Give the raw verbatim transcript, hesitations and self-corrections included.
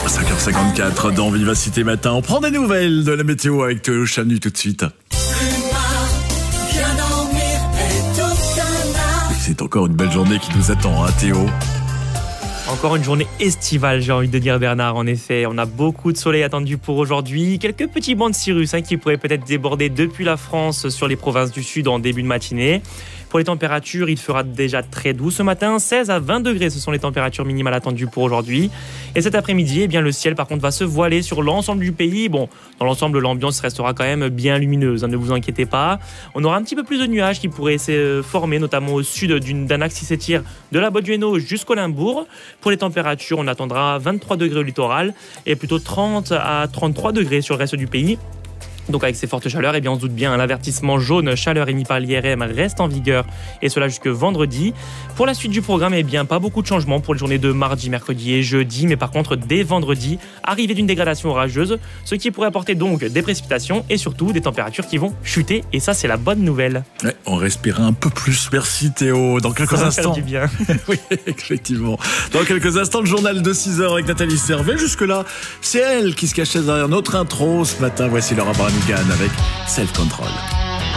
cinq heures cinquante-quatre dans Vivacité Matin. On prend des nouvelles de la météo avec Théo Chanu tout de suite. C'est encore une belle journée qui nous attend, hein, Théo? Encore une journée estivale, j'ai envie de dire, Bernard. En effet, on a beaucoup de soleil attendu pour aujourd'hui. Quelques petits bancs de cirrus hein, qui pourraient peut-être déborder depuis la France sur les provinces du sud en début de matinée. Pour les températures, il fera déjà très doux ce matin. seize à vingt degrés, ce sont les températures minimales attendues pour aujourd'hui. Et cet après-midi, eh bien, le ciel par contre va se voiler sur l'ensemble du pays. Bon, dans l'ensemble, l'ambiance restera quand même bien lumineuse, hein, ne vous inquiétez pas. On aura un petit peu plus de nuages qui pourraient se former, notamment au sud d'une, d'un axe qui s'étire de la Botte du Hainaut jusqu'au Limbourg. Pour les températures, on attendra vingt-trois degrés au littoral et plutôt trente à trente-trois degrés sur le reste du pays. Donc avec ces fortes chaleurs, eh bien on se doute bien, l'avertissement jaune chaleur émis par l'I R M reste en vigueur et cela jusque vendredi. Pour la suite du programme, eh bien pas beaucoup de changements pour les journées de mardi, mercredi et jeudi, mais par contre dès vendredi, arrivée d'une dégradation orageuse, ce qui pourrait apporter donc des précipitations et surtout des températures qui vont chuter et ça c'est la bonne nouvelle. Ouais, on respire un peu plus, merci Théo. Dans quelques ça instants. Du bien. Oui, effectivement. Dans quelques instants, le journal de six heures avec Nathalie Servet. Jusque-là, c'est elle qui se cachait derrière notre intro ce matin. Voici Laura Branigan avec Self Control.